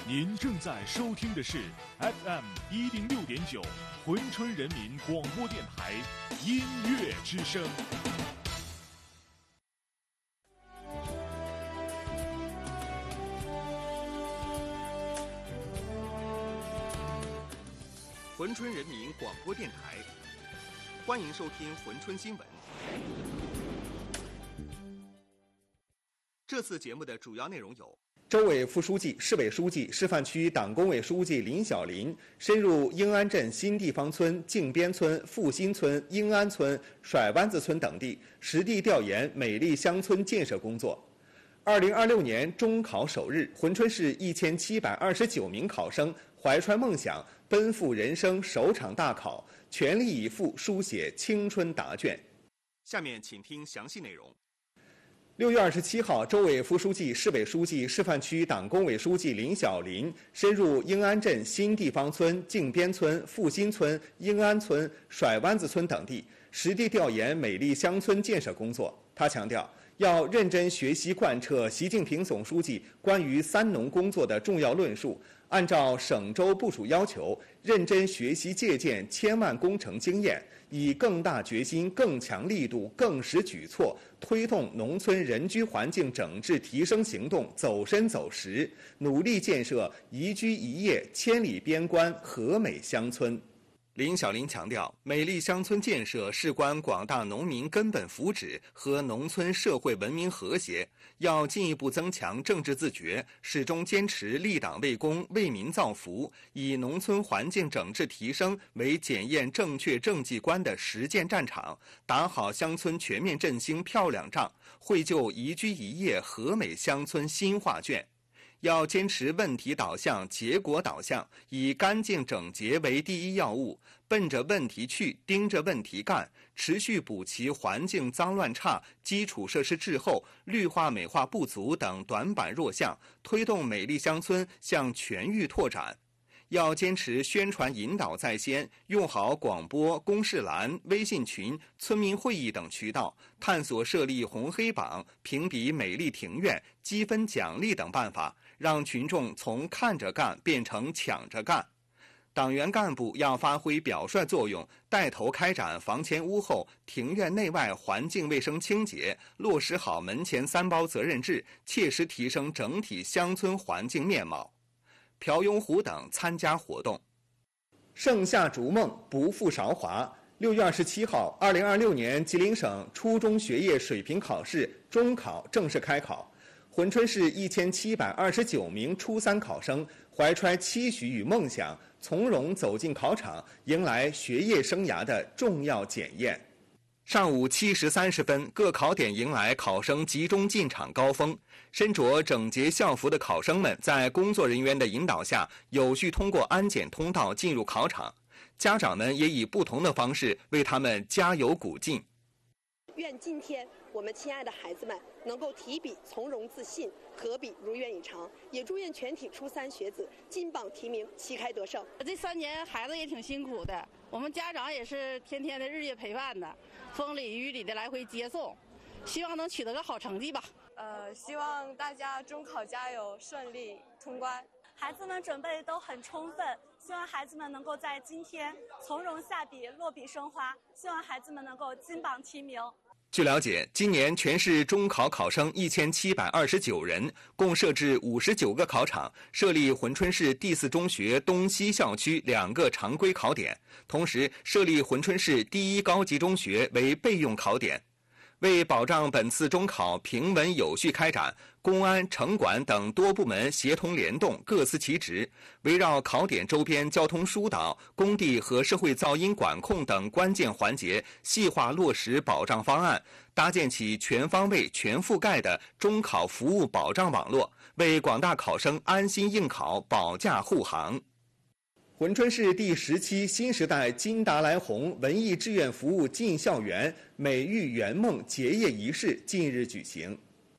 您正在收听的是 FM 106.9珲春人民广播电台音乐之声。 珲春人民广播电台，欢迎收听珲春新闻。这次节目的主要内容有： 州委副书记、市委书记、示范区党工委书记林小林深入英安镇新地方村、靖边村、复兴村、英安村、甩湾子村等地，实地调研美丽乡村建设工作。2026年中考首日，珲春市1729名考生怀揣梦想，奔赴人生首场大考，全力以赴书写青春答卷。 下面请听详细内容。 6月27号，州委副书记、市委书记、示范区党工委书记林小林深入英安镇新地方村、靖边村、复兴村、英安村、甩湾子村等地，实地调研美丽乡村建设工作。他强调，要认真学习贯彻习近平总书记关于三农工作的重要论述，按照省州部署要求，认真学习借鉴千万工程经验，以更大决心、更强力度、更实举措，推动农村人居环境整治提升行动走深走实，努力建设宜居宜业、千里边关和美乡村。 林小林强调，美丽乡村建设事关广大农民根本福祉和农村社会文明和谐，要进一步增强政治自觉，始终坚持立党为公、为民造福，以农村环境整治提升为检验正确政绩观的实践战场，打好乡村全面振兴漂亮仗，绘就宜居宜业和美乡村新画卷。要坚持问题导向、结果导向，以干净整洁为第一要务，奔着问题去，盯着问题干，持续补齐环境脏乱差、基础设施滞后、绿化美化不足等短板弱项，推动美丽乡村向全域拓展。要坚持宣传引导在先，用好广播、公示栏、微信群、村民会议等渠道，探索设立红黑榜、评比美丽庭院、积分奖励等办法，让群众从看着干变成抢着干。党员干部要发挥表率作用，带头开展房前屋后、庭院内外环境卫生清洁，落实好门前三包责任制，切实提升整体乡村环境面貌。朴庸湖等参加活动。 盛夏逐梦，不负韶华。6月27号，2026年吉林省初中学业水平考试中考正式开考。珲春市1729名初三考生怀揣期许与梦想，从容走进考场，迎来学业生涯的重要检验。 上午7时30分，各考点迎来考生集中进场高峰。身着整洁校服的考生们在工作人员的引导下，有序通过安检通道进入考场。家长们也以不同的方式为他们加油鼓劲。 愿今天我们亲爱的孩子们能够提笔从容自信，合笔如愿以偿，也祝愿全体初三学子金榜题名，旗开得胜。 这3年孩子也挺辛苦的，我们家长也是天天的日夜陪伴的，风里雨里的来回接送，希望能取得个好成绩吧。 希望大家中考加油，顺利通关。 孩子们准备都很充分，希望孩子们能够在今天从容下笔，落笔生花，希望孩子们能够金榜题名。 据了解，今年全市中考考生1729人，共设置59个考场，设立珲春市第4中学东西校区2个常规考点，同时设立珲春市第1高级中学为备用考点。为保障本次中考平稳有序开展，公安、城管等多部门协同联动，各司其职，围绕考点周边交通疏导、工地和社会噪音管控等关键环节，细化落实保障方案，搭建起全方位、全覆盖的中考服务保障网络，为广大考生安心应考保驾护航。 珲春市第10期新时代金达莱红文艺志愿服务进校园美育圆梦结业仪式近日举行。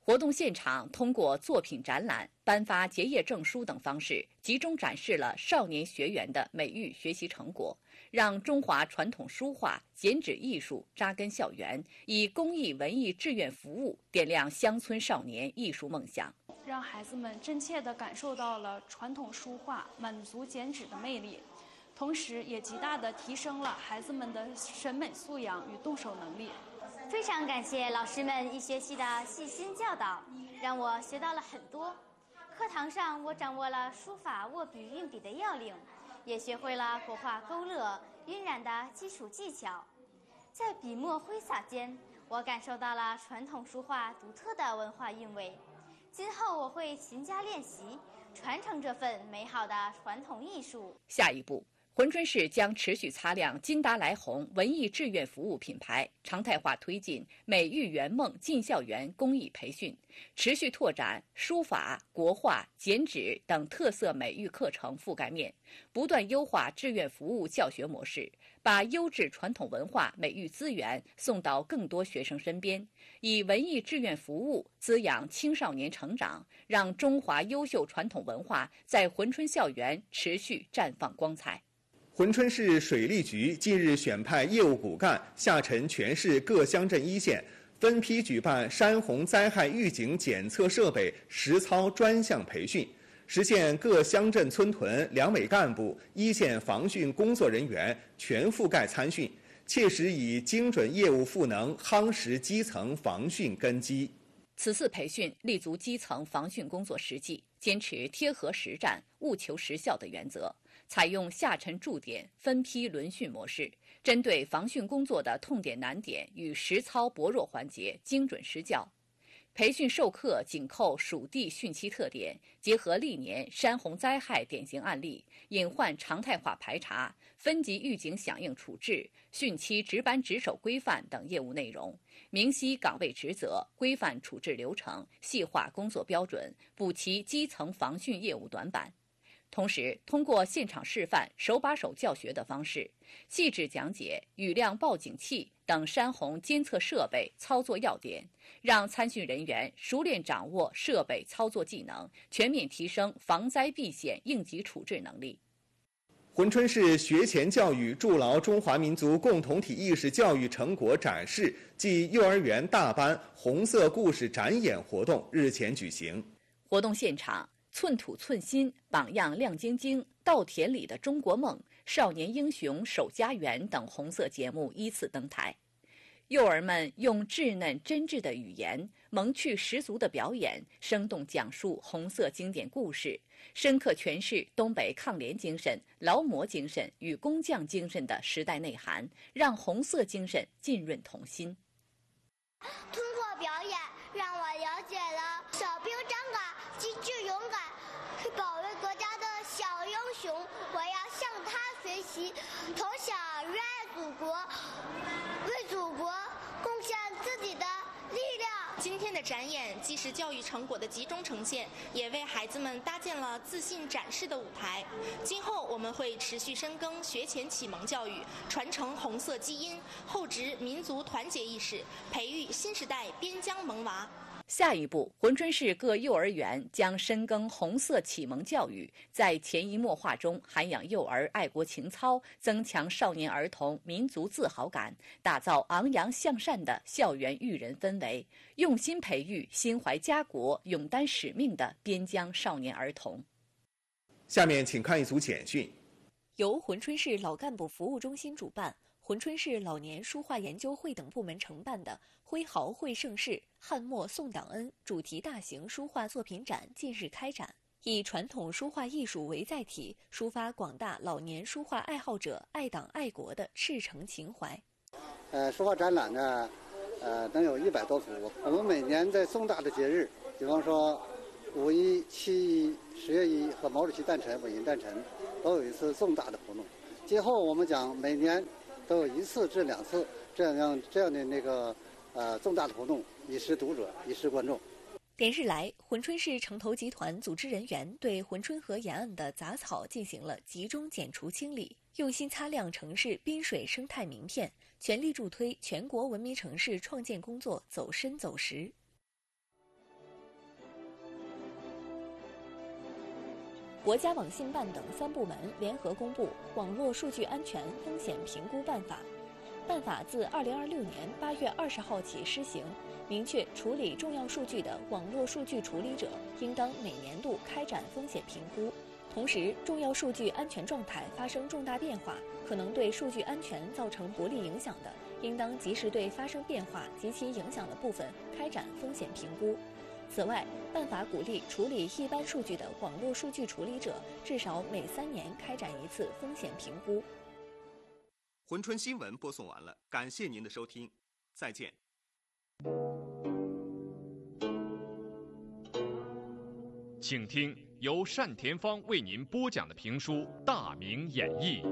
活动现场通过作品展览、颁发结业证书等方式，集中展示了少年学员的美育学习成果，让中华传统书画、剪纸艺术扎根校园，以公益文艺志愿服务点亮乡村少年艺术梦想， 让孩子们真切地感受到了传统书画、满族剪纸的魅力，同时也极大地提升了孩子们的审美素养与动手能力。 非常感谢老师们一学期的细心教导，让我学到了很多。课堂上，我掌握了书法握笔运笔的要领，也学会了国画勾勒、晕染的基础技巧。在笔墨挥洒间，我感受到了传统书画独特的文化韵味。今后我会勤加练习，传承这份美好的传统艺术。 下一步，珲春市将持续擦亮金达莱红文艺志愿服务品牌，常态化推进美育圆梦进校园公益培训，持续拓展书法、国画、剪纸等特色美育课程覆盖面，不断优化志愿服务教学模式，把优质传统文化美育资源送到更多学生身边，以文艺志愿服务滋养青少年成长，让中华优秀传统文化在珲春校园持续绽放光彩。 珲春市水利局近日选派业务骨干下沉全市各乡镇一线，分批举办山洪灾害预警检测设备实操专项培训，实现各乡镇村屯两委干部、一线防汛工作人员全覆盖参训，切实以精准业务赋能夯实基层防汛根基。 此次培训立足基层防汛工作实际，坚持贴合实战、务求实效的原则，采用下沉驻点、分批轮训模式，针对防汛工作的痛点难点与实操薄弱环节精准施教。培训授课紧扣属地汛期特点，结合历年山洪灾害典型案例，隐患常态化排查、分级预警响应处置、汛期值班值守规范等业务内容，明晰岗位职责，规范处置流程，细化工作标准，补齐基层防汛业务短板。同时，通过现场示范、手把手教学的方式，细致讲解雨量报警器等山洪监测设备操作要点，让参训人员熟练掌握设备操作技能，全面提升防灾避险应急处置能力。 珲春市学前教育筑牢中华民族共同体意识教育成果展示暨幼儿园大班红色故事展演活动日前举行。 活动现场，寸土寸金、榜样亮晶晶、稻田里的中国梦、少年英雄守家园等红色节目依次登台。幼儿们用稚嫩真挚的语言、萌趣十足的表演，生动讲述红色经典故事，深刻诠释东北抗联精神、劳模精神与工匠精神的时代内涵，让红色精神浸润童心。 通过表演，让我了解了小兵张嘎、机智勇敢、保卫国家的小英雄。我要向他学习，从小热爱祖国，为祖国贡献自己的力量。 今天的展演既是教育成果的集中呈现，也为孩子们搭建了自信展示的舞台。今后我们会持续深耕学前启蒙教育，传承红色基因，厚植民族团结意识，培育新时代边疆萌娃。 下一步，珲春市各幼儿园将深耕红色启蒙教育，在潜移默化中涵养幼儿爱国情操，增强少年儿童民族自豪感，打造昂扬向善的校园育人氛围，用心培育心怀家国、勇担使命的边疆少年儿童。 下面请看一组简讯。 由珲春市老干部服务中心主办，珲春市老年书画研究会等部门承办的挥毫绘盛世汉末宋党恩主题大型书画作品展近日开展，以传统书画艺术为载体，抒发广大老年书画爱好者爱党爱国的赤诚情怀。 书画展览呢，能有100多幅。我们每年在重大的节日，比方说5一、7一、10月1和毛主席诞辰、伟人诞辰，都有一次重大的活动。今后我们讲每年都有1次至2次这样的重大的活动，以示读者，以示观众。 连日来，珲春市城投集团组织人员对珲春河沿岸的杂草进行了集中剪除清理，用心擦亮城市滨水生态名片，全力助推全国文明城市创建工作走深走实。 国家网信办等3部门联合公布《网络数据安全风险评估办法》。办法自2026年8月20号起施行，明确处理重要数据的网络数据处理者应当每年度开展风险评估。同时，重要数据安全状态发生重大变化，可能对数据安全造成不利影响的，应当及时对发生变化及其影响的部分开展风险评估。此外，办法鼓励处理一般数据的网络数据处理者至少每3年开展一次风险评估。 珲春新闻播送完了，感谢您的收听，再见。 请听由单田芳为您播讲的评书《大明演义》。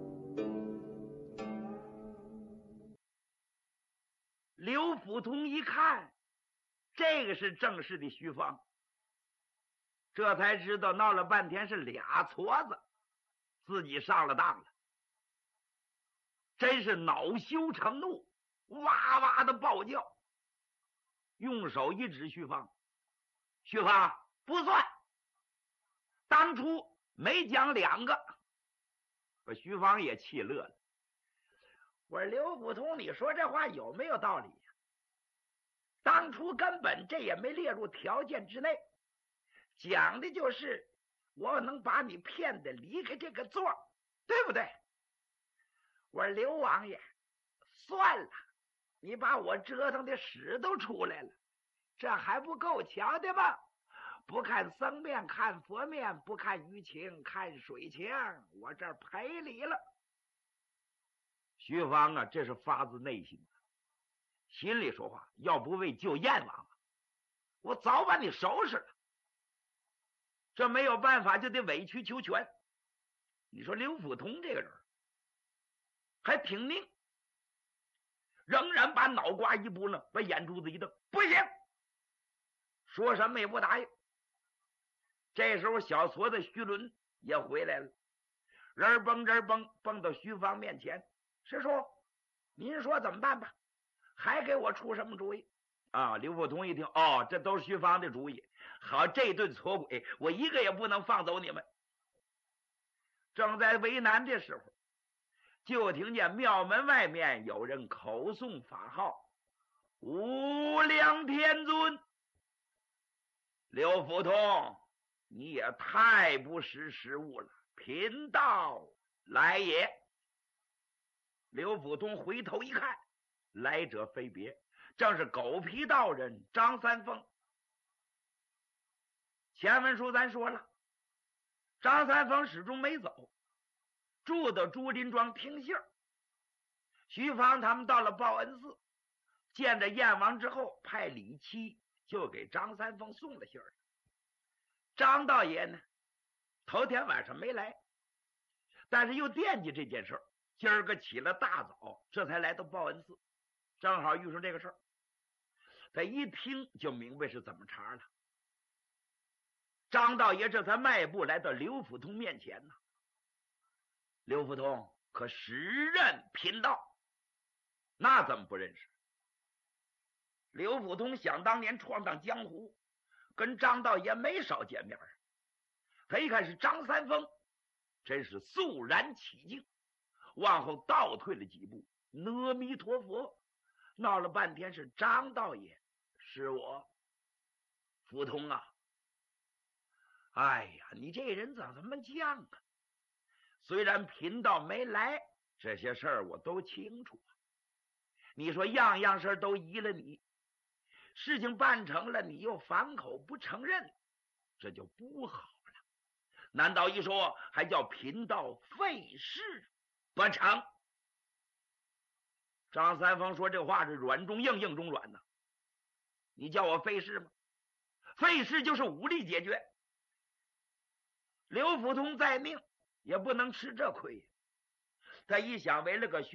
刘福通一看，这个是正式的徐芳，这才知道闹了半天是俩矬子，自己上了当了，真是恼羞成怒，哇哇的暴叫，用手一指徐芳：“徐芳不算，当初没讲2个。”把徐芳也气乐了。我说刘福通，你说这话有没有道理呀？当初根本这也没列入条件之内，讲的就是我能把你骗得离开这个座，对不对？我说刘王爷，算了，你把我折腾的屎都出来了，这还不够瞧的吗？不看僧面看佛面，不看舆情看水情，我这儿赔礼了。徐芳啊，这是发自内心的，心里说话，要不为救燕王，我早把你收拾了。这没有办法，就得委曲求全。你说刘福通这个人还挺拧，仍然把脑瓜一拨呢，把眼珠子一瞪，不行，说什么也不答应。这时候小矬子徐伦也回来了，人蹦蹦到徐芳面前：“师叔，您说怎么办吧？还给我出什么主意？”啊，刘福通一听，哦，这都是徐芳的主意。好，这对矬鬼，我一个也不能放走你们。正在为难的时候，就听见庙门外面有人口诵法号：“无量天尊。”刘福通，你也太不识时务了，贫道来也。刘福通回头一看，来者非别，正是狗皮道人张三丰。前文书咱说了，张三丰始终没走，住到竹林庄听信儿。徐芳他们到了报恩寺，见着燕王之后，派李七就给张三丰送了信儿。张道爷呢，头天晚上没来，但是又惦记这件事儿，今儿个起了大早，这才来到报恩寺，正好遇上这个事儿。他一听就明白是怎么茬了。张道爷这才迈步来到刘福通面前呢。刘福通可时任贫道，那怎么不认识？刘福通想当年闯荡江湖，跟张道爷没少见面。他一看是张三丰，真是肃然起敬，往后倒退了几步。阿弥陀佛，闹了半天是张道爷，是我福通啊。哎呀，你这人怎么这么犟啊？虽然贫道没来，这些事儿我都清楚。你说样样事都依了你，事情办成了，你又反口不承认，这就不好了。难道一说还叫贫道费事不成？张三丰说这话是软中硬，硬中软呢。你叫我费事吗？费事就是武力解决。刘福通在命也不能吃这亏。他一想，为了个